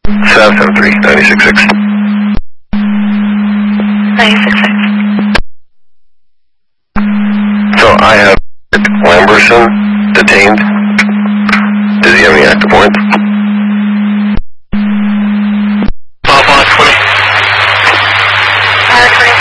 773, 966. 966. So I have Lamberson detained. Does he have any active warrants? Papa 20.